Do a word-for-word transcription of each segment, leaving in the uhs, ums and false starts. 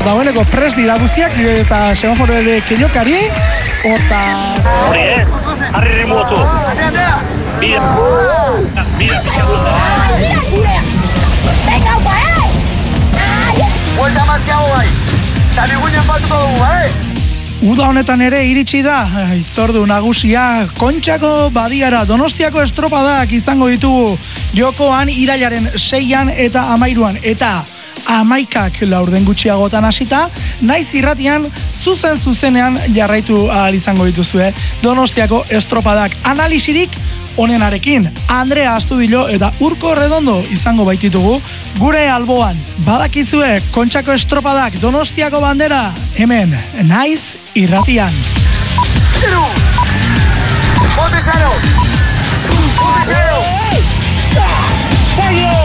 dagoeneko prest dira guztiak, eta semaforo ere keñokari, eta... Hori, eh? Harri rimuotu. Bira. Bira, Bira, venga, guai! Buelta martxago bai. Eta biguinen batuko dugu, bai? Uda honetan ere iritsi da, itzordu nagusia, Kontxako badiara Donostiako estropadak izango ditugu jokoan irailaren seian eta amairuan, eta amaikak laurden gutxiagotan hasita, naiz irratian zuzen zuzenean jarraitu ahal izango dituzue Donostiako estropadak analisirik onenarekin. Andrea Astudillo eta Urko Redondo izango baititugu gure alboan. Badakizue Kontxako estropadak Donostiako bandera hemen naiz irratian. Zero! Ponte zero! Ponte zero! Zero!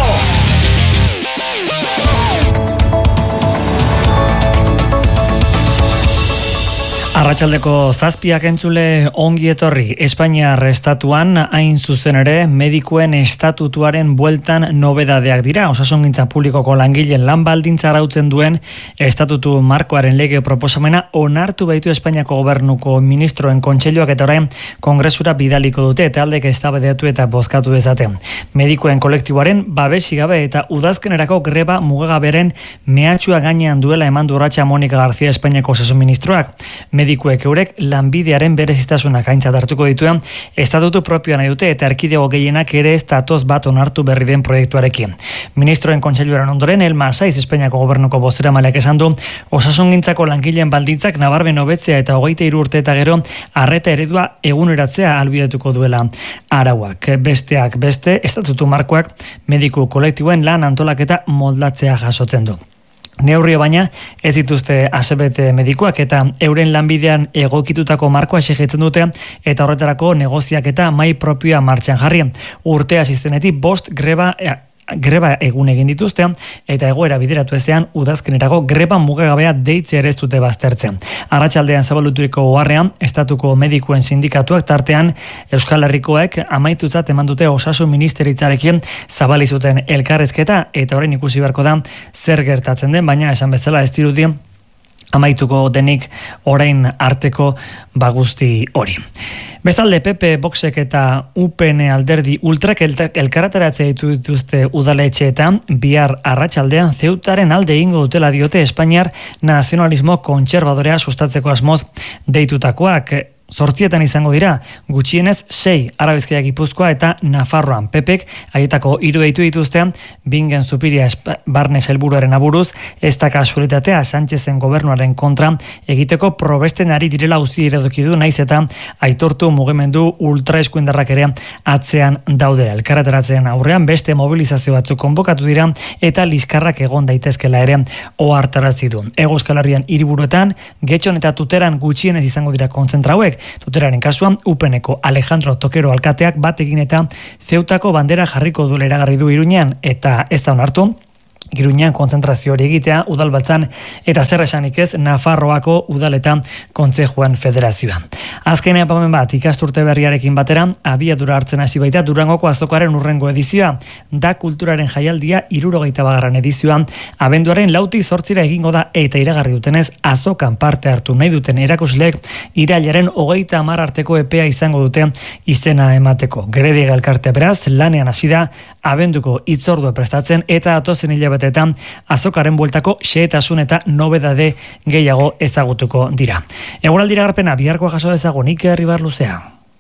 Arratsaldeko zazpiak entzule ongi etorri. Espainiar estatuan hain zuzen ere medikuen estatutuaren bueltan nobedadeak dira. Osasungintza publikoko langileen lan baldintza arautzen duen estatutu markoaren lege proposamena onartu baitu Espainiako gobernuko ministroen kontseiluak eta orain kongresura bidaliko dute eta aldek eztabaidatu eta bozkatu dezaten. Medikuen kolektiboaren babesi gabe eta udazkenerako greba mugagaberen mehatxua gainean duela eman du urratsa Monika García Espainiako osasun ministroak. Medikuek eurek lanbidearen berezitasunak aintzat hartuko dituen estatutu propioa nahi dute eta erkidego gehienak ere ez datoz bat onartu berri den proiektuarekin. Ministroen kontseiluaren ondoren Elma Saiz Espainiako gobernuko bozeramaileak esan du osasungintzako langileen baldintzak nabarmen hobetzea eta hogeita hiru urte eta gero arreta eredua eguneratzea ahalbidetuko duela arauak. Besteak beste estatutu markoak mediku kolektiboen lan antolaketa moldatzea jasotzen du. Neurria baina ez dituzte asebete medikuak eta euren lanbidean egokitutako markoa exijitzen dute eta horretarako negoziak eta mai propioa martxan jarri. Urtea zizenetik bost greba greba egun egin dituzte eta egoera bideratu ezean udazkenerako greba mugagabea deitzea ere ez dute baztertzen. Arratsaldean zabalduturiko oharrean estatuko medikuen sindikatuak tartean Euskal Herrikoek amaitutzat eman dute osasun ministeritzarekin zabali zuten elkarrezketa eta orain ikusi beharko da zer gertatzen den, baina esan bezala ez dirudi amaituko denik orain arteko baguzti hori. Bestalde P P, Voxek eta U P N alderdi ultrak elkarretaratzea ditu dituzte udaletxeetan bihar arratsaldean Zeutaren alde egingo dutela diote Espainiar nazionalismo kontserbadorea sustatzeko asmoz deitutakoak. Zortzietan izango dira, gutxienez sei Arabizkaia Gipuzkoa eta Nafarroan. Pepek haietako hiru deitu dituztean, Bingen Zupiria barne sailburuaren aburuz, ez da kasualitatea Sánchezen gobernuaren kontra egiteko probesten ari direla auzi iradoki du, naiz eta aitortu mugimendu ultraeskuindarrak ere atzean daudela. Elkarretaratzean aurrean beste mobilizazio batzuk konbokatu dira eta liskarrak egon daitezkela ere ohartarazi du. Hego Euskal Herrian hiriburuetan, Getxon eta Tuteran gutxienez izango dira kontzentrauek. Tuteraren kasuan, U P Neko Alejandro Tokero alkateak bat egin eta Zeutako bandera jarriko duela iragarri du Iruñean eta ez da onartu. Iruñean kontzentrazio hori egitea udalbatzan eta zer esanik ez Nafarroako udaletan kontzejuan federazioa. Azken aipamen bat ikasturte berriarekin batera abiadura hartzen hasi baita Durangoko azokaren urrengo edizioa, da kulturaren jaialdia hirurogeita bagarren edizioan abenduaren lautik zortzira egingo da eta iragarri dutenez azokan parte hartu nahi duten erakusleek irailaren hogeita hamar arteko epea izango dute izena emateko. Gerediega elkartea beraz lanean hasi da abenduko hitzordua prestatzen eta datozen hilabete eta azokaren bueltako xehetasun eta nobedade gehiago ezagutuko dira. Eguraldi iragarpena biharkoa jaso dezagun Iker Ribarluzea.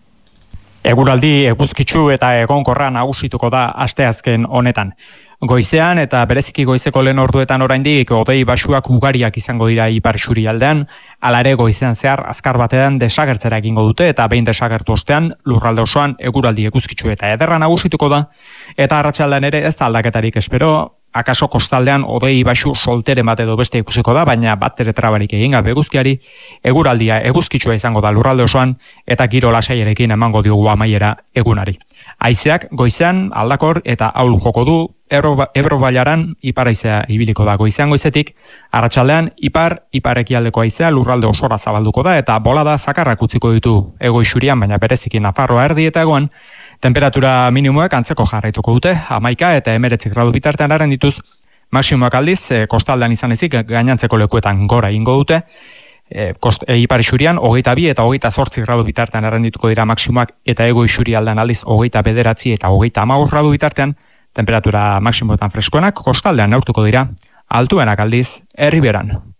Eguraldi eguzkitsu eta egonkorra nagusituko da asteazken honetan. Goizean eta bereziki goizeko lehen orduetan oraindik hodei basuak ugariak izango dira ipar isurialdean, hala ere goizean zehar azkar batean desagertzera egingo dute eta behin desagertu ostean lurralde osoan eguraldi eguzkitsu eta ederra nagusituko da eta arratsaldean ere ez da aldaketarik espero. Akaso kostaldean hodei basu solteren bat edo beste ikusiko da, baina bat ere trabarik egin gabe eguzkiari, eguraldia eguzkitsua izango da lurralde osoan eta giro lasaiarekin emango diogu amaiera egunari. Haizeak goizean aldakor eta ahul joko du, Ebro bailaran ipar haizea ibiliko da goizean goizetik, arratsaldean ipar iparekialdeko haizea lurralde osora zabalduko da eta bolada zakarrak utziko ditu hego isurian, baina bereziki Nafarroa erdi eta egoan. Temperatura minimoak antzeko jarraituko dute, hamaika eta hemeretzi gradu bitartean haren dituz, Maximoak aldiz, e, kostaldean izan ezik, gainantzeko lekuetan gora ingo dute, e, kost, e, ipar isurian, hogeita bi eta hogeita zortzi gradu bitartean errendituko dira maximoak, eta ego isuri aldan aldiz, hogeita bederatzi eta hogeita hamabost gradu bitartean, temperatura maximoetan freskoenak, kostaldean neurtuko dira, altuenak aldiz, Erriberan.